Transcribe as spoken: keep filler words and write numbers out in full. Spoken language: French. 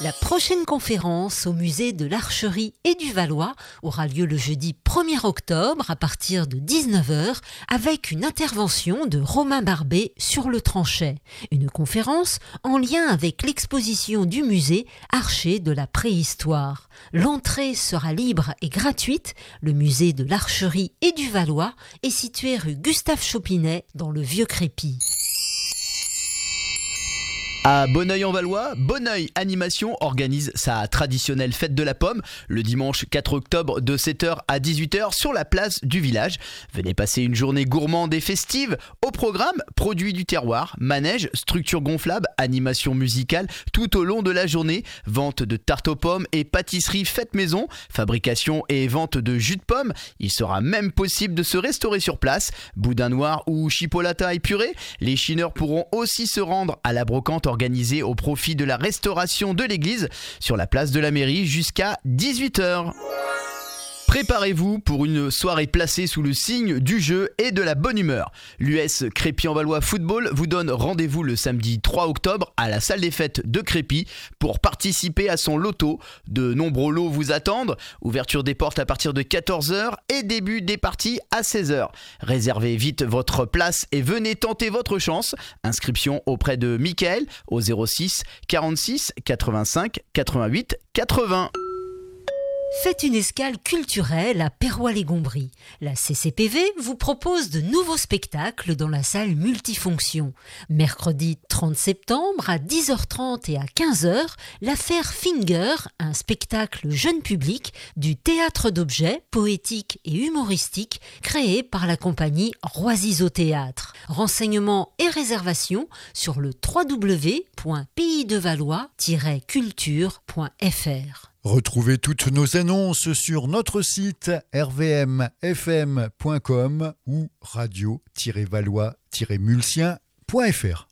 La prochaine conférence au musée de l'Archerie et du Valois aura lieu le jeudi premier octobre à partir de dix-neuf heures avec une intervention de Romain Barbet sur le tranchet. Une conférence en lien avec l'exposition du musée Archer de la préhistoire. L'entrée sera libre et gratuite. Le musée de l'Archerie et du Valois est situé rue Gustave Chopinet dans le Vieux-Crépy. À Bonneuil-en-Valois, Bonneuil Animation organise sa traditionnelle fête de la pomme le dimanche quatre octobre de sept heures à dix-huit heures sur la place du village. Venez passer une journée gourmande et festive. Au programme, produits du terroir, manège, structures gonflables, animation musicale tout au long de la journée, vente de tartes aux pommes et pâtisseries faites maison, fabrication et vente de jus de pomme. Il sera même possible de se restaurer sur place. Boudin noir ou chipolata épuré. Les chineurs pourront aussi se rendre à la brocante organisé au profit de la restauration de l'église sur la place de la mairie jusqu'à dix-huit heures. Préparez-vous pour une soirée placée sous le signe du jeu et de la bonne humeur. L'U S Crépy-en-Valois Football vous donne rendez-vous le samedi trois octobre à la salle des fêtes de Crépy pour participer à son loto. De nombreux lots vous attendent. Ouverture des portes à partir de quatorze heures et début des parties à seize heures. Réservez vite votre place et venez tenter votre chance. Inscription auprès de Mickaël au zéro six quarante-six quatre-vingt-cinq quatre-vingt-huit quatre-vingts. Faites une escale culturelle à Perrois-les-Gombries. La C C P V vous propose de nouveaux spectacles dans la salle multifonction. Mercredi trente septembre à dix heures trente et à quinze heures, l'affaire Finger, un spectacle jeune public du théâtre d'objets poétiques et humoristiques créé par la compagnie Roisizo Théâtre. Renseignements et réservations sur le w w w point pays de valois tiret culture point f r. Retrouvez toutes nos annonces sur notre site r v m f m point com ou radio tiret valois tiret mulsien point f r.